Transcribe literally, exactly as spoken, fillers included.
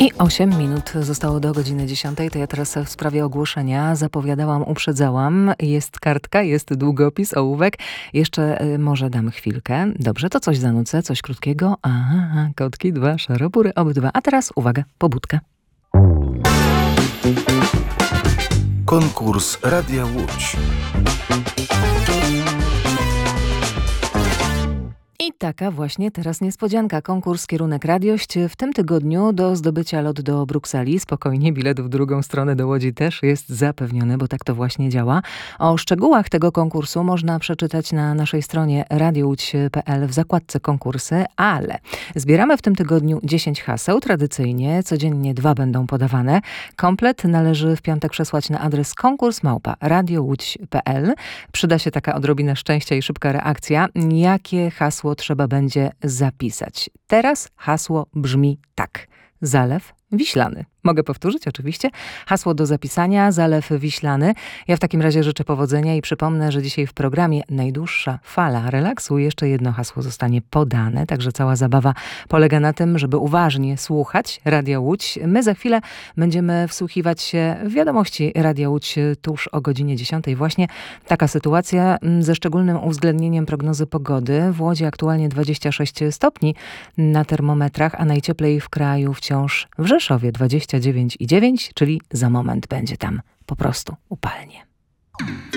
I osiem minut zostało do godziny dziesiątej. To ja teraz w sprawie ogłoszenia zapowiadałam, uprzedzałam. Jest kartka, jest długopis, ołówek. Jeszcze y, może dam chwilkę. Dobrze, to coś zanucę, coś krótkiego. Aha, kotki dwa, szaropury obydwa. A teraz uwaga, pobudka. Konkurs Radia Łódź. I taka właśnie teraz niespodzianka. Konkurs Kierunek Radiość. W tym tygodniu do zdobycia lot do Brukseli. Spokojnie, bilet w drugą stronę do Łodzi też jest zapewniony, bo tak to właśnie działa. O szczegółach tego konkursu można przeczytać na naszej stronie radio łódź kropka p l w zakładce konkursy, ale zbieramy w tym tygodniu dziesięć haseł. Tradycyjnie codziennie dwa będą podawane. Komplet należy w piątek przesłać na adres konkurs małpa radio łódź kropka p l. Przyda się taka odrobina szczęścia i szybka reakcja. Jakie hasło trzeba będzie zapisać? Teraz hasło brzmi tak. Zalew Wiślany. Mogę powtórzyć oczywiście. Hasło do zapisania, Zalew Wiślany. Ja w takim razie życzę powodzenia i przypomnę, że dzisiaj w programie Najdłuższa Fala Relaksu jeszcze jedno hasło zostanie podane, także cała zabawa polega na tym, żeby uważnie słuchać Radia Łódź. My za chwilę będziemy wsłuchiwać się w wiadomości Radia Łódź tuż o godzinie dziesiątej. Właśnie taka sytuacja ze szczególnym uwzględnieniem prognozy pogody. W Łodzi aktualnie dwadzieścia sześć stopni na termometrach, a najcieplej w kraju wciąż w Rzeszowie dwadzieścia dziewięć i dziewięć, czyli za moment będzie tam po prostu upalnie.